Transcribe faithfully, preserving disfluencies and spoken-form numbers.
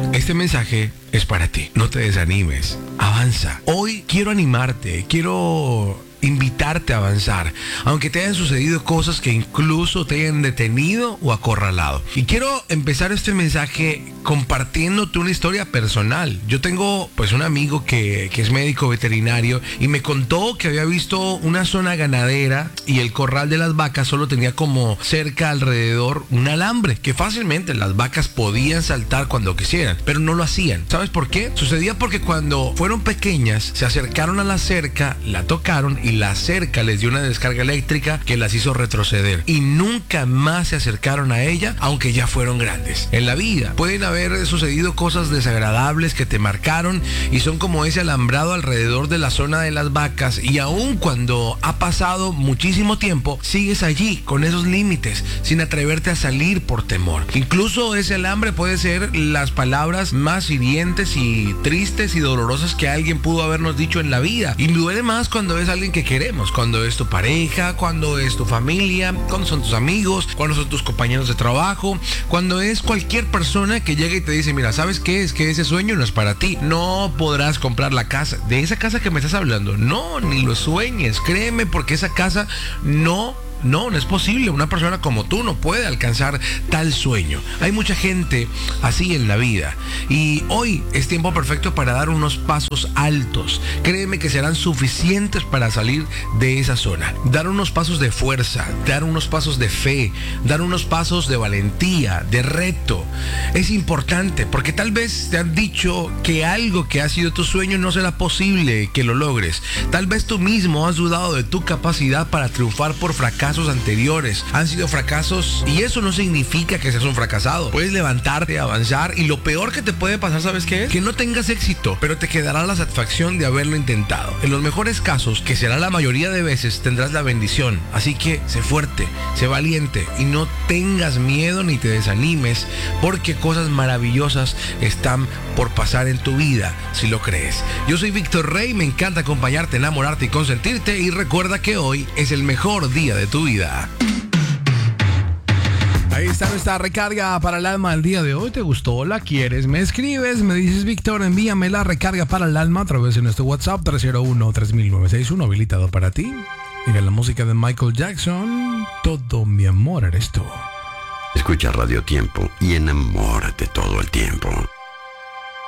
Este mensaje es para ti. No te desanimes. Avanza. Hoy quiero animarte. Quiero invitarte a avanzar, aunque te hayan sucedido cosas que incluso te hayan detenido o acorralado. Y quiero empezar este mensaje compartiéndote una historia personal. Yo tengo pues un amigo que, que es médico veterinario y me contó que había visto una zona ganadera y el corral de las vacas solo tenía como cerca alrededor un alambre que fácilmente las vacas podían saltar cuando quisieran, pero no lo hacían. ¿Sabes por qué? Sucedía porque cuando fueron pequeñas se acercaron a la cerca, la tocaron y la cerca les dio una descarga eléctrica que las hizo retroceder y nunca más se acercaron a ella, aunque ya fueron grandes. En la vida pueden haber sucedido cosas desagradables que te marcaron y son como ese alambrado alrededor de la zona de las vacas, y aun cuando ha pasado muchísimo tiempo sigues allí con esos límites sin atreverte a salir por temor. Incluso ese alambre puede ser las palabras más hirientes y tristes y dolorosas que alguien pudo habernos dicho en la vida, y duele más cuando es alguien que queremos, cuando es tu pareja, cuando es tu familia, cuando son tus amigos, cuando son tus compañeros de trabajo, cuando es cualquier persona que llega y te dice: mira, ¿sabes qué? Es que ese sueño no es para ti, no podrás comprar la casa, de esa casa que me estás hablando, no, ni lo sueñes, créeme, porque esa casa no No, no es posible. Una persona como tú no puede alcanzar tal sueño. Hay mucha gente así en la vida. Y hoy es tiempo perfecto para dar unos pasos altos. Créeme que serán suficientes para salir de esa zona. Dar unos pasos de fuerza, dar unos pasos de fe, dar unos pasos de valentía, de reto. Es importante porque tal vez te han dicho que algo que ha sido tu sueño no será posible que lo logres. Tal vez tú mismo has dudado de tu capacidad para triunfar por fracaso anteriores. Han sido fracasos y eso no significa que seas un fracasado. Puedes levantarte, avanzar, y lo peor que te puede pasar, ¿sabes qué es? Que no tengas éxito, pero te quedará la satisfacción de haberlo intentado. En los mejores casos, que será la mayoría de veces, tendrás la bendición. Así que sé fuerte, sé valiente y no tengas miedo ni te desanimes, porque cosas maravillosas están por pasar en tu vida si lo crees. Yo soy Víctor Rey, me encanta acompañarte, enamorarte y consentirte, y recuerda que hoy es el mejor día de tu vida. Ahí está nuestra recarga para el alma del día de hoy. ¿Te gustó? ¿La quieres? Me escribes, me dices: Víctor, envíame la recarga para el alma a través de nuestro WhatsApp tres cero uno, tres mil novecientos sesenta y uno, habilitado para ti. Y de la música de Michael Jackson, Todo mi amor eres tú. Escucha Radio Tiempo y enamórate todo el tiempo.